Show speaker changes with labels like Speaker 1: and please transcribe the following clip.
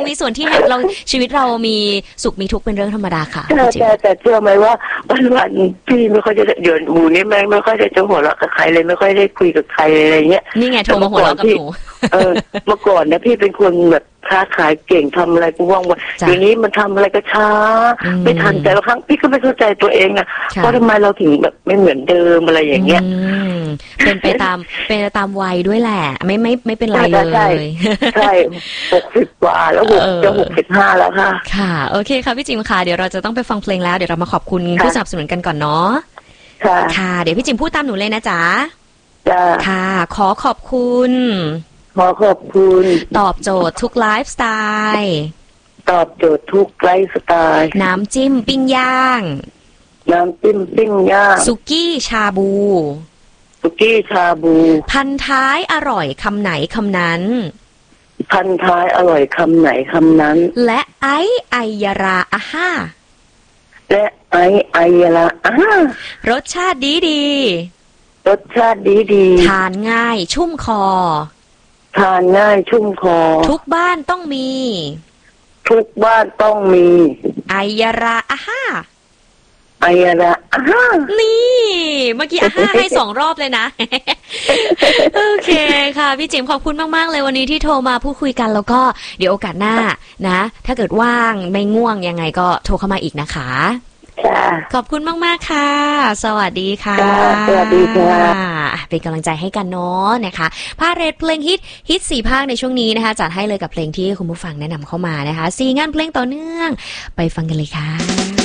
Speaker 1: มีส่วนที่เราชีวิตเรามีสุขมีทุกข์เป็นเรื่องธรรมดาค่ะ
Speaker 2: แต่เชื่อไหมว่าวันพี่ไม่ค่อยจะเดือนหมูนี่ไม่ค่อยจะหัวเราะกับใครเลยไม่ค่อยได้คุยกับใครอะไรเงี้ย
Speaker 1: นี่ไงโทรมาหัวเราะกับหนู
Speaker 2: เมื่อก่อนนะพี่เป็นคนแบบค้าขายเก่งทำอะไรกูว่างวันเดี๋ยวนี้มันทำอะไรก็ช้าไม่ทันแต่ละครั้งพี่ก็ไม่เข้าใจตัวเองนะว่าทำไมเราถึงแบบไม่เหมือนเดิมอะไรอย่างเงี้ย
Speaker 1: เป็นไปตามวัยด้วยแหละไม่เป็นไรเลย
Speaker 2: ใช่60 กว่าแล้วจะ65แล้วค่ะ
Speaker 1: ค่ะโอเคค่ะพี่จิมค่ะเดี๋ยวเราจะต้องไปฟังเพลงแล้วเดี๋ยวเรามาขอบคุณผู้สนับสนุนกันก่อนเนาะค่ะเดี๋ยวพี่จิมพูดตามหนูเลยนะจ๊ะค่ะขอบคุณตอบโจทย์ทุกไลฟ์สไตล์น้ำจิ้มปิ้งย่างสุกี้ชาบูพันท้ายอร่อยคำไหนคำนั้นและไอยาราอาห้ารสชาติดีทานง่ายชุ่มคอทุกบ้านต้องมีไอยาราอาห้านี่เมื่อกี้อาห้าให้2 รอบเลยนะ โอเคค่ะพี่จิ๋มขอบคุณมากๆเลยวันนี้ที่โทรมาพูดคุยกันแล้วก็เดี๋ยวโอกาสหน้านะถ้าเกิดว่างไม่ง่วงยังไงก็โทรเข้ามาอีกนะคะขอบคุณมากๆค่ะสวัสดีค่ะเป็นกำลังใจให้กันเนาะนะคะพาเรทเพลงฮิต4 ภาคในช่วงนี้นะคะจัดให้เลยกับเพลงที่คุณผู้ฟังแนะนำเข้ามานะคะ4 งานเพลงต่อเนื่องไปฟังกันเลยค่ะ